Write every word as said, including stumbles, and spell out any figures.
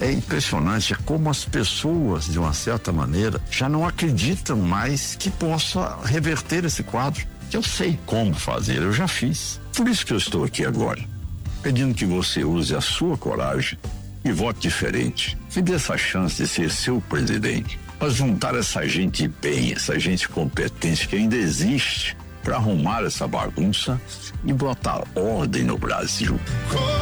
É impressionante como as pessoas, de uma certa maneira, já não acreditam mais que possa reverter esse quadro. Eu sei como fazer, eu já fiz. Por isso que eu estou aqui agora, pedindo que você use a sua coragem e vote diferente. Me dê essa chance de ser seu presidente. Para juntar essa gente bem, essa gente competente que ainda existe, para arrumar essa bagunça e botar ordem no Brasil.